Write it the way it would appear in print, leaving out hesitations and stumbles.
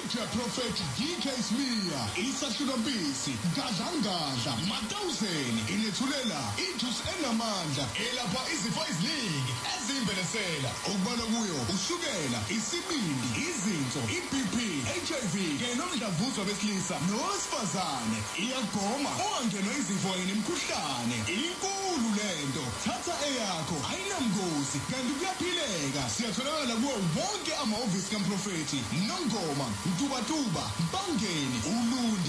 Major Prophet DK Smear, Isahlukampisi, Gadlangadla, Matawuseni, inethulela injuice enamandla elapha izifo eziningi ezimbenesela okubalwa kuyo ushukela, isibindi, izinso, iBP, HIV kanye nomdlavuza besilisa nowesifazane. Iyagoma ungangenwa izifo kanye nemikhuhlane. Inkulu lento, thatha eyakho, ayinamgozi kanti kuyaphileka. Siyatholakala kuwo wonke amahhovisi kaMprofethi Nongoma, Mtubatuba, Bangeni, Ulundi.